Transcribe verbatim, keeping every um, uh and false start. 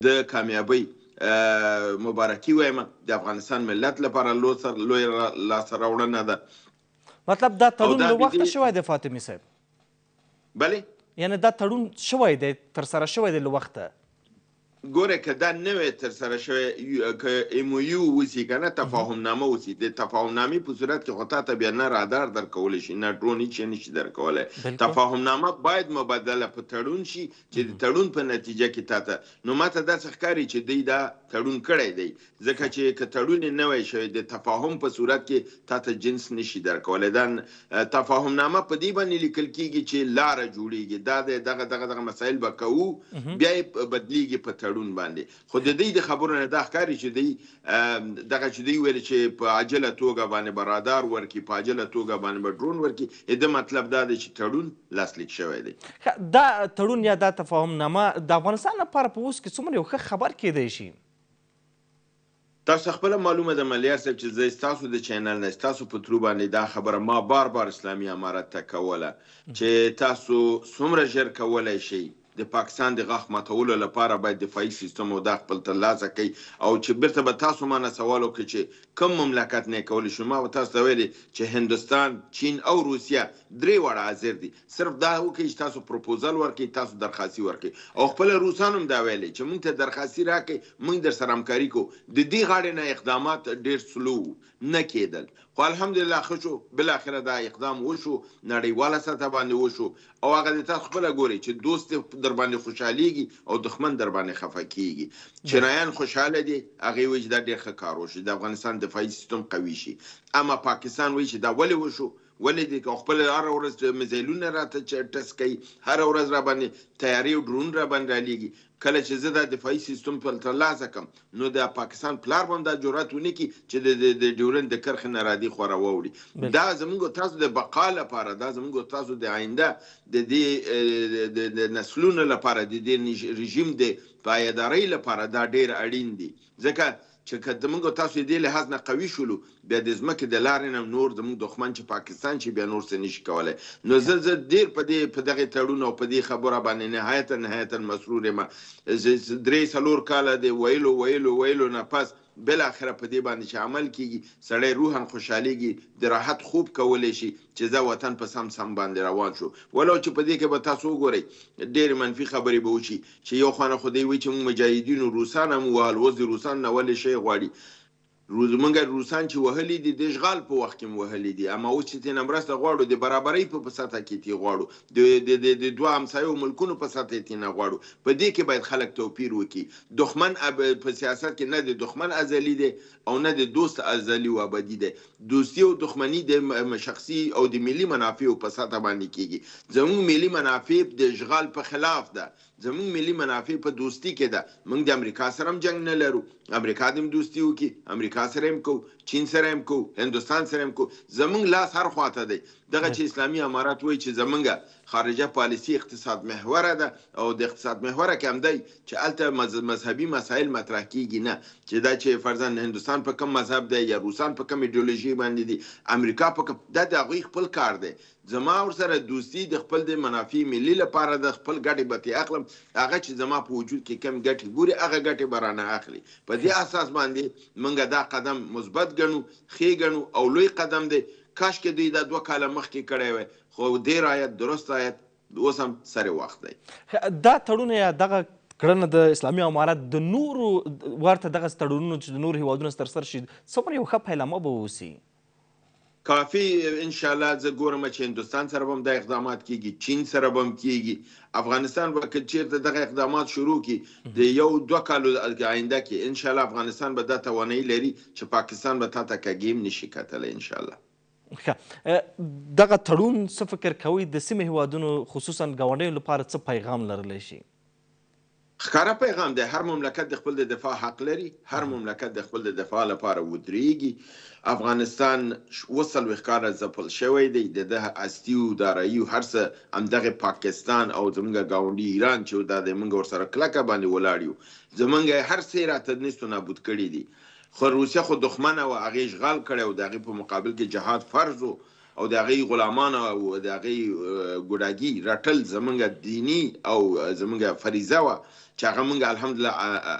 د کامیابۍ مبارکي وایم. د افغانستان ملت لپاره لویه لاسته راوړنه ده. مطلب دا تړون له وخته شوی دی فاطمي صاحب؟ بلې، یعنې دا تړون شوی دی، ترسره شوی دی له وخته؟ ګوره که دا نوی ترسره شوی، که ایم او یو وسي که نه، تفاهم نامه وسي، د تفاهم نامې په صورت کې خو تا ته بیا نه رادار درکولی شي، نه ډرون هیڅ شی نشي درکولی. تفاهم نامه باید مبادله په تړون شي چې د تړون په نتیجه کې تا ته، نو ماته داسې ښکاري چې دوی دا تړون کړی دی، ځکه چې که تړون یې نوی شوی د تفاهم په صورت کې تا ته جنس نشي درکولی. دا تفاهم نامه په دې باندې لیکل کېږي چې لاره جوړېږي، دا د دغه دغه دغه مسایل به کوو، بیا یې بدلیږي په تړون باندې. خو د دې د خبرو نه دا ښکاري چې دوی دغه چې دوی ویل چې په عاجله توګه باندې به رادار ورکړي، په عاجله توګه باندې به ډرون ورکړي، د مطلب دا دی چې تړون لاسلیک شوی دی. دا تړون یا دا تفاهم نامه د افغانستان لپاره په اوس کې څومره یو ښه خبر کیدی شي؟ تاسو خپله معلومه ده ملیار صاحب چې زه ستاسو د چینل نه ستاسو په ترو باندې دا خبره ما بار بار اسلامي امارت ته کوله چې تاسو څومره ژر کولی شئ د پاکستان د غاښ ماتولو لپاره باید دفاعي سیستم او دا خپل ترلاسه کوي، او چې بیرته به تاسو مانه سوال وکړئ چې کوم مملکت نه یې کولی شو. ما به تاسو ته ویلي چې هندوستان، چین او روسیه درې واړه حاضر دي، صرف دا وکړئ چې تاسو پروپوزل ورکړئ، تاسو درخواستي ورکړئ. او خپله روسان هم دا ویلي چې موږ ته درخواستي راکړئ، موږ در سره همکاري کوو. د دې غاړې نه اقدامات ډېر سلو نه کېدل، خو الحمدلله ښه شو، بالاخره دا اقدام وشو، نړیواله سطح باندې وشو، او هغه د تاسو خپله ګورئ چې دوست در باندې خوشحالیږي او دښمن در باندې خفه کیږي. چینایان خوشحاله دي، هغې وایي چې دا ډېر ښه کار وشو، د افغانستان دفاعي سیستم قوي شي. اما پاکستان وایي چې دا ولې وشو، ولې دي که خپل هره ورځ میزایلونه راته ټس کوي، هره ورځ را باندې تیارې او ډرون را باندې رالیږي. کله چې زه دا دفاعي سیستم په ترلاسه کړم، نو د پاکستان پلار به هم دا جرأت ونه کړي چې د ډیورند د کرښې نه رادي خوا راواوړي. دا زموږ تاسو د بقا لپاره، دا زموږ تاسو د آینده د دې د نسلونو لپاره، د دې رژیم د پایدارۍ لپاره دا ډېر اړین دي. ځکه چې که زموږ تاسو دې لحاظ نه قوي شولو، بیا د ځمکې د لارې نه نور زموږ دښمن چې پاکستان چې بیا نور څه نشي کولی. نو زه زه ډېر په دې په دغې تړون او په دې خبره باندې نهایتا نهایتا مسرور یم. درې څلور کاله د ویلو ویلو ویلو نه پس بالاخره په دې باندې چې عمل کیږي، سړی روحاً خوشحالیږي، د راحت خوب کولی شي چې زه وطن په سم سم باندې روان شو. ولو چې په دې کې به تاسو وګورئ ډېرې منفي خبرې به وشي چې یو خوا نه خو دوی وایي چې موږ مجاهدینو روسان هم ووهل، اوس د روسان نه ولې شی غواړي. موږ روسان چې وهلي دي د اشغال په وخت کې م وهلي دي، اما اوس چې ترېنه مرسته غواړو د برابرۍ په سطحه کې ترې غواړو، د دوه همسایو ملکونو په سطحه یې ترېنه غواړو. په دې کې باید خلک توپیر وکړي. دښمن په سیاست کې نه د دښمن ازلي دی او نه د دوست ازلي و ابدي دی. دوستي او دښمني د شخصي او د ملي منافعو په سطحه باندې کېږي. زموږ ملي منافع د اشغال په خلاف ده، زموږ ملي منافع په دوستي کې ده. موږ د امریکا سره هم جنګ نه لرو، امریکا دې هم دوستي وکړي، امریکا سره هم کو، چین سره هم کو، هندوستان سره هم کو. زموږ لاس هر خواته دی. دغه چې اسلامي امارات وایي چې زموږ خارجه پالیسي اقتصاد محوره ده، او د اقتصاد محوره کې هم دی چې هلته مذهبي مسایل مطرح کېږي نه، چې دا چې فرضاً هندوستان په کوم مذهب دی یا روسان په کوم ایډیولوژي باندې دي، امریکا په کوم، دا د هغوی خپل کار دی. زما ورسره دوستي د خپل د منافع ملي لپاره د خپل ګټې به ترې اخلم، هغه چې زما په وجود کې کم ګټې ګوري هغه ګټې به رانه اخلي. په دې اساس باندې موږ دا قدم مثبت ګڼو، ښې ګڼو او لوی قدم دی. کاشکې دوی دا دوه کاله مخکې کړی وی، خو ډېر آیت درست آیت اوس هم سر وخت دی. دا تړون یا دغه کړنه د اسلامي امارت د نورو ورته دغه تړونونو چې د نورو هیوادونو ترسره شي څومره یو ښه پیلامه به اوسي؟ کافي انشاءالله. زه ګورم چې هندوستان سره به هم دا اقدامات کېږي، چین سره به هم کېږي. افغانستان به که چېرته دغه اقدامات شروع کړي د یو دوه کالو آینده کې، انشاءالله افغانستان به دا توانایي لري چې پاکستان به تا ته کږې هم نشي کتلی انشاءالله. دغه تړون څه فکر کوئ د سیمې هیوادونو خصوصا ګاونډیو لپاره څه پیغام لرلی شي؟ ښکاره پیغام دی. هر مملکت د خپل د دفاع حق لري، هر مملکت د خپل د دفاع لپاره ودرېږي. افغانستان اوه څلوېښت کاله ځپل شوی دی، د ده هستي او دارایي هر څه همدغې پاکستان او زموږ ګاونډي ایران چې دا د موږ ورسره کلکه باندې ولاړ یو، زموږ هر څه یې راته نیست و نابود کړي دي. خو روسیه خو دښمنه وه، هغې اشغال کړی و، د هغې په مقابل کې جهاد فرض و، او د هغې غلامان او د هغې ګوډاګي رټل زموږ دیني او زموږ فریضه وه چې هغه موږ الحمدلله